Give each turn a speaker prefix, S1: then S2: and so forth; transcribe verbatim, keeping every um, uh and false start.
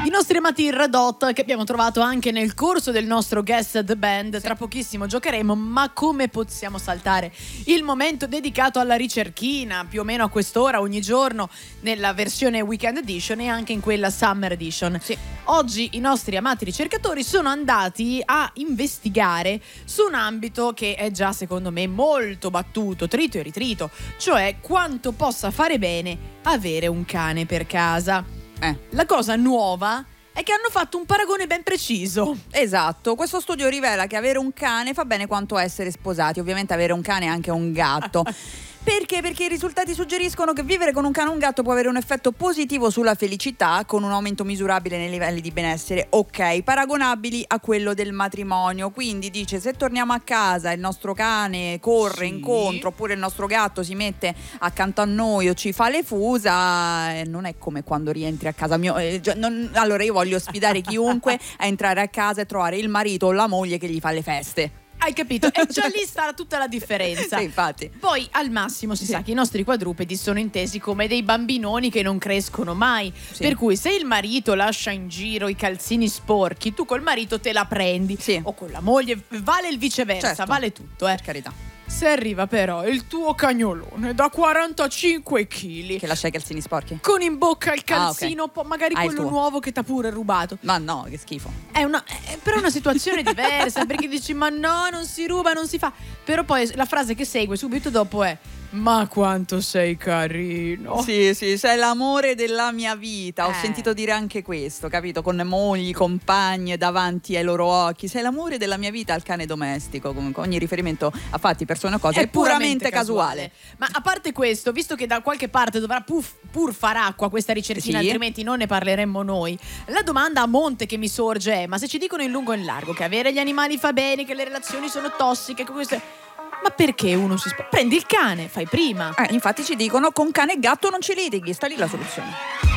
S1: I nostri amati Red Hot, che abbiamo trovato anche nel corso del nostro Guess the Band. Sì. Tra pochissimo giocheremo, ma come possiamo saltare il momento dedicato alla ricerchina, più o meno a quest'ora ogni giorno, nella versione Weekend Edition e anche in quella Summer Edition. Sì. Oggi i nostri amati ricercatori sono andati a investigare su un ambito che è già secondo me molto battuto, trito e ritrito, cioè quanto possa fare bene avere un cane per casa. Eh. La cosa nuova è che hanno fatto un paragone ben preciso.
S2: Esatto, questo studio rivela che avere un cane fa bene quanto essere sposati. Ovviamente avere un cane è anche un gatto. Perché? Perché i risultati suggeriscono che vivere con un cane o un gatto può avere un effetto positivo sulla felicità, con un aumento misurabile nei livelli di benessere, ok, paragonabili a quello del matrimonio. Quindi dice, se torniamo a casa il nostro cane corre sì. incontro, oppure il nostro gatto si mette accanto a noi o ci fa le fusa, eh, non è come quando rientri a casa mio. Eh, non, allora io voglio sfidare chiunque a entrare a casa e trovare il marito o la moglie che gli fa le feste.
S1: Hai capito? E già lì sta tutta la differenza.
S2: Sì, infatti.
S1: Poi al massimo si sì. sa che i nostri quadrupedi sono intesi come dei bambinoni che non crescono mai. Sì. Per cui se il marito lascia in giro i calzini sporchi, tu col marito te la prendi. Sì. O con la moglie, vale il viceversa, certo. Vale tutto, eh.
S2: Per carità.
S1: Se arriva però il tuo cagnolone da quarantacinque chili
S2: che lascia i calzini sporchi,
S1: con in bocca il calzino, ah, okay. magari
S2: ah,
S1: quello nuovo che t'ha pure rubato.
S2: Ma no, che schifo.
S1: È una è però una situazione diversa, perché dici ma no, non si ruba, non si fa. Però poi la frase che segue subito dopo è: ma quanto sei carino.
S2: Sì, sì, sei l'amore della mia vita. eh. Ho sentito dire anche questo, capito? Con mogli, compagne davanti ai loro occhi. Sei l'amore della mia vita al cane domestico. Comunque ogni riferimento a fatti, persone o cose è, è puramente, puramente casuale. casuale.
S1: Ma a parte questo, visto che da qualche parte dovrà puff, pur far acqua questa ricerchina, sì. altrimenti non ne parleremmo noi, la domanda a monte che mi sorge è: ma se ci dicono in lungo e in largo che avere gli animali fa bene, che le relazioni sono tossiche, che questo è... ma perché uno si sp- prendi il cane, fai prima.
S2: Eh, infatti ci dicono con cane e gatto non ci litighi, sta lì la soluzione.